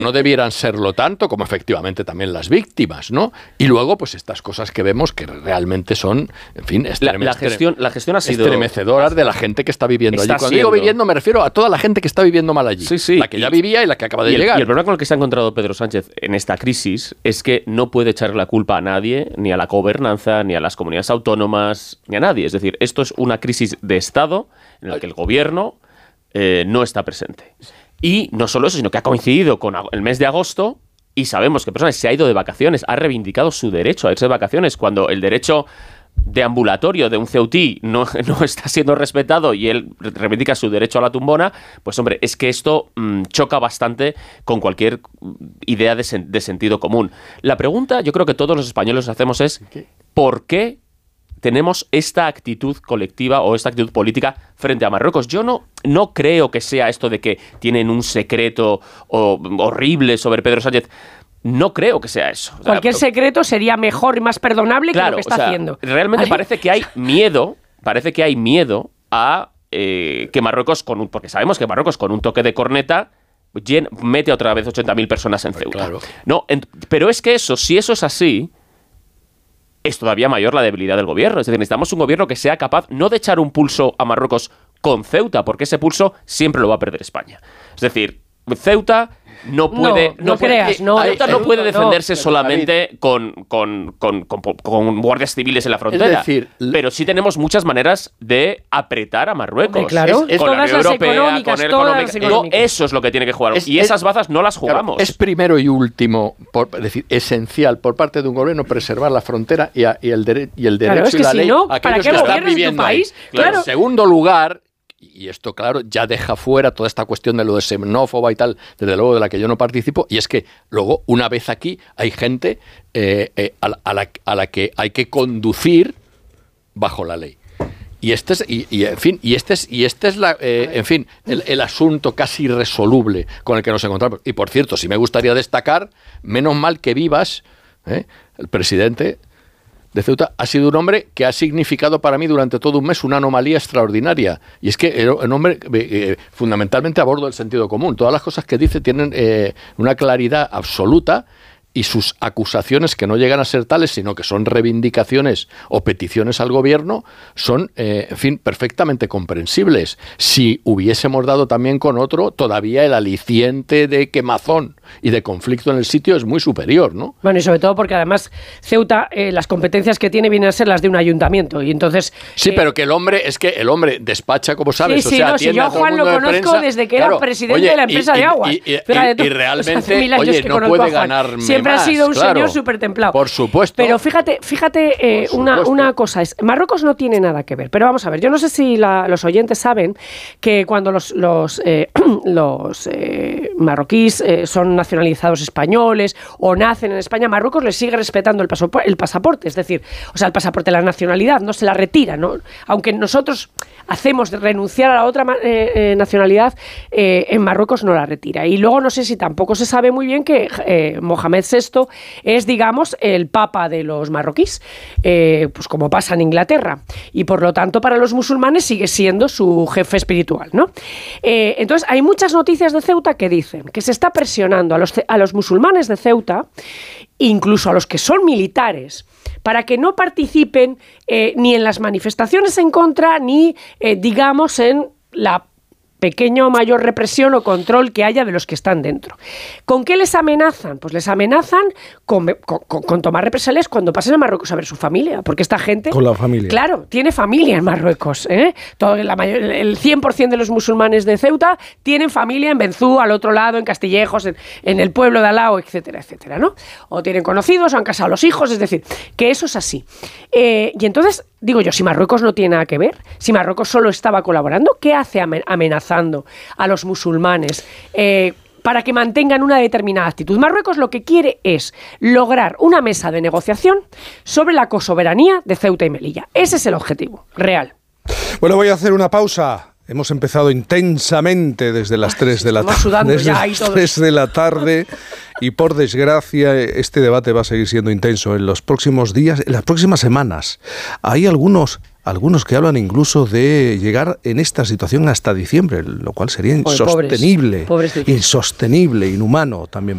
no debieran serlo tanto, como efectivamente también las víctimas, ¿no? Y luego, pues estas cosas que vemos que realmente son, en fin, la gestión ha sido estremecedoras de la gente que está viviendo allí. Cuando digo viviendo, me refiero a toda la gente que está viviendo mal allí. Sí. La que ya vivía y la que acaba de llegar. Y el problema con el que se ha encontrado Pedro Sánchez en esta crisis es que no puede echarle la culpa a nadie, ni a la gobernanza, ni a las comunidades autónomas, ni a nadie. Es decir, esto es una crisis de Estado en la que el gobierno no está presente. Y no solo eso, sino que ha coincidido con el mes de agosto y sabemos que personas se ha ido de vacaciones, ha reivindicado su derecho a irse de vacaciones cuando el derecho de ambulatorio de un ceutí no está siendo respetado y él reivindica su derecho a la tumbona. Pues hombre, es que esto choca bastante con cualquier idea de sentido común. La pregunta, yo creo que todos los españoles nos hacemos es ¿por qué tenemos esta actitud colectiva o esta actitud política frente a Marruecos? Yo no creo que sea esto de que tienen un secreto horrible sobre Pedro Sánchez. No creo que sea eso. Cualquier secreto sería mejor y más perdonable que lo que está haciendo. Realmente parece que hay miedo a que Marruecos, porque sabemos que Marruecos con un toque de corneta mete otra vez 80.000 personas en Ceuta. Claro. No, pero es que si eso es así, es todavía mayor la debilidad del gobierno. Es decir, necesitamos un gobierno que sea capaz no de echar un pulso a Marruecos con Ceuta, porque ese pulso siempre lo va a perder España. Es decir, Ceuta no puede defenderse solamente con guardias civiles en la frontera. Es decir, pero sí tenemos muchas maneras de apretar a Marruecos. Claro, con la Unión Europea, con el económico. Eso es lo que tiene que jugar. Y esas bazas no las jugamos. Claro, es primero y último, es decir, esencial por parte de un gobierno preservar la frontera y el derecho y la ley a aquellos que están viviendo ahí. Claro. En segundo lugar, y esto, claro, ya deja fuera toda esta cuestión de lo de xenófoba y tal, desde luego de la que yo no participo, y es que luego, una vez aquí, hay gente a la que hay que conducir bajo la ley. Y este es, el asunto casi irresoluble con el que nos encontramos. Y por cierto, sí me gustaría destacar, menos mal que Vivas, el presidente de Ceuta, ha sido un hombre que ha significado para mí durante todo un mes una anomalía extraordinaria. Y es que era un hombre fundamentalmente a bordo del sentido común. Todas las cosas que dice tienen una claridad absoluta, y sus acusaciones, que no llegan a ser tales, sino que son reivindicaciones o peticiones al gobierno, son, perfectamente comprensibles. Si hubiésemos dado también con otro, todavía el aliciente de quemazón y de conflicto en el sitio es muy superior, ¿no? Bueno, y sobre todo porque además Ceuta, las competencias que tiene vienen a ser las de un ayuntamiento, y entonces... Sí, pero que el hombre despacha, como sabes, sí, no, si yo a Juan lo conozco desde que era presidente de la empresa de aguas. Y realmente, no puede ganar siempre ha sido un señor súper templado. Por supuesto. Pero fíjate, una cosa es, Marruecos no tiene nada que ver, pero vamos a ver, yo no sé si los oyentes saben que cuando los marroquíes son nacionalizados españoles o nacen en España, Marruecos les sigue respetando el pasaporte, es decir, el pasaporte, la nacionalidad, no se la retira, ¿no? Aunque nosotros hacemos renunciar a la otra nacionalidad, en Marruecos no la retira. Y luego no sé si tampoco se sabe muy bien que Mohamed VI es, digamos, el papa de los marroquíes, pues como pasa en Inglaterra, y por lo tanto para los musulmanes sigue siendo su jefe espiritual, ¿no? Entonces hay muchas noticias de Ceuta que dicen que se está presionando a los musulmanes de Ceuta, incluso a los que son militares, para que no participen ni en las manifestaciones en contra, ni digamos en la pequeña o mayor represión o control que haya de los que están dentro. ¿Con qué les amenazan? Pues les amenazan con tomar represalias cuando pasen a Marruecos a ver su familia, porque esta gente... Con la familia. Claro, tiene familia en Marruecos, ¿eh? El 100% de los musulmanes de Ceuta tienen familia en Benzú, al otro lado, en Castillejos, en el pueblo de al lado, etcétera, etcétera, ¿no? O tienen conocidos, o han casado a los hijos, es decir, que eso es así. Y entonces, digo yo, si Marruecos no tiene nada que ver, si Marruecos solo estaba colaborando, ¿qué hace amenazando a los musulmanes para que mantengan una determinada actitud? Marruecos lo que quiere es lograr una mesa de negociación sobre la cosoberanía de Ceuta y Melilla. Ese es el objetivo real. Bueno, voy a hacer una pausa. Hemos empezado intensamente desde las 3 de la tarde. Desde las 3 de la tarde. Y por desgracia, este debate va a seguir siendo intenso en los próximos días, en las próximas semanas. Hay algunos que hablan incluso de llegar en esta situación hasta diciembre, lo cual sería insostenible, insostenible, inhumano también.